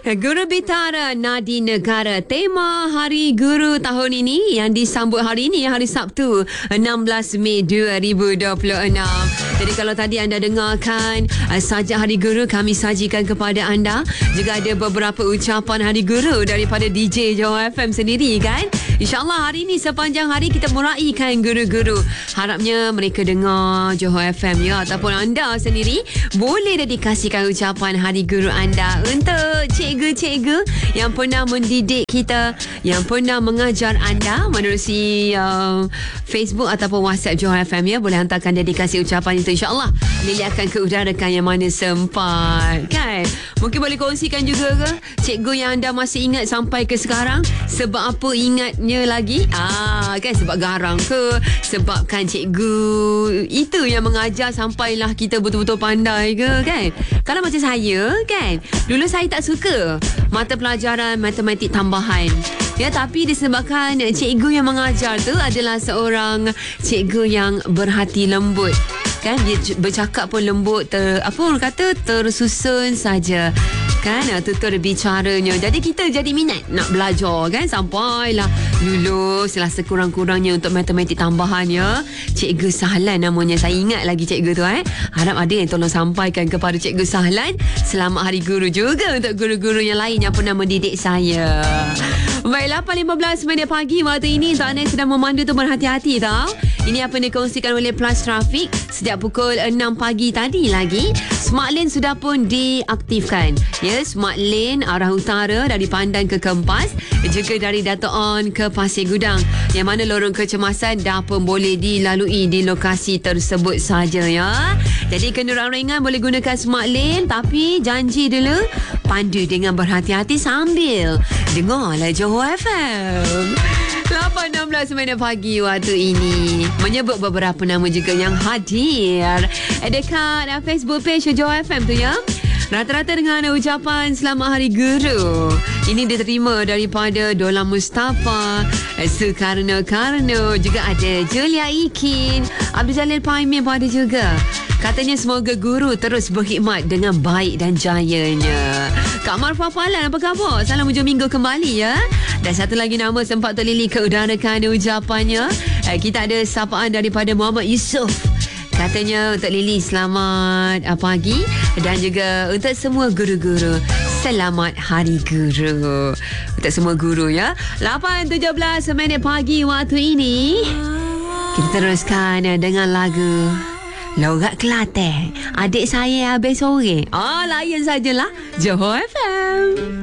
Guru Bitara Nadi Negara. Tema Hari Guru tahun ini yang disambut hari ini, hari Sabtu 16 Mei 2026. Jadi kalau tadi anda dengarkan sajak Hari Guru, kami sajikan kepada anda juga ada beberapa ucapan Hari Guru daripada DJ Johor FM sendiri kan. InsyaAllah hari ini sepanjang hari kita meraihkan guru-guru. Harapnya mereka dengar Johor FM ya, ataupun anda sendiri boleh dedikasikan ucapan Hari Guru anda untuk cikgu-cikgu yang pernah mendidik kita, yang pernah mengajar anda menerusi Facebook ataupun WhatsApp Johor FM ya. Boleh hantarkan dedikasi ucapan itu, insyaAllah Lily akan keudarakan yang mana sempat kan. Mungkin boleh kongsikan juga ke cikgu yang anda masih ingat sampai ke sekarang, sebab apa ingatnya lagi? Kan sebab garang ke, sebabkan cikgu itu yang mengajar sampailah kita betul-betul pandai ke kan. Kalau macam saya kan, dulu saya tak suka mata pelajaran matematik tambahan ya, tapi disebabkan cikgu yang mengajar tu adalah seorang cikgu yang berhati lembut kan, dia bercakap pun lembut, tersusun saja kan, tutur bicaranya. Jadi kita jadi minat nak belajar kan, sampailah luluslah sekurang-kurangnya untuk matematik tambahan ya. Cikgu Sahlan namanya, saya ingat lagi cikgu tu Harap ada yang tolong sampaikan kepada Cikgu Sahlan selamat Hari Guru juga untuk guru-guru yang lain yang pernah mendidik saya. Baik, 8.15 minit pagi waktu ini untuk anda yang sedang memandu tu berhati-hati tau. Ini apa yang dikongsikan oleh Plus Traffic sejak pukul 6 pagi tadi lagi. Smart Lane sudah pun diaktifkan. Ya, Smart Lane arah utara dari Pandan ke Kempas, juga dari Dato' On ke Pasir Gudang. Yang mana lorong kecemasan dah pun boleh dilalui di lokasi tersebut saja ya. Jadi kenderaan ringan boleh gunakan Smart Lane, tapi janji dulu pandu dengan berhati-hati sambil dengarlah Johor FM. 8.16 minit pagi waktu ini. Menyebut beberapa nama juga yang hadir dekat Facebook page Johor FM tu ya. Rata-rata dengan ucapan Selamat Hari Guru. Ini diterima daripada Dola Mustafa, Sukarno Karno, juga ada Julia Ikin, Abdul Jalil Paimin pun ada juga. Katanya semoga guru terus berkhidmat dengan baik dan jayanya. Kak Marfah Palan, apa khabar? Salam hujung minggu kembali ya. Dan satu lagi nama sempat Tok Lily keudarakan ucapannya. Kita ada sapaan daripada Muhammad Yusof. Katanya untuk Lily selamat pagi, dan juga untuk semua guru-guru selamat Hari Guru. Untuk semua guru ya. 8.17 minit pagi waktu ini. Kita teruskan dengan lagu Logat Kelantan. Adik saya habis sore. Layan sajalah Johor FM.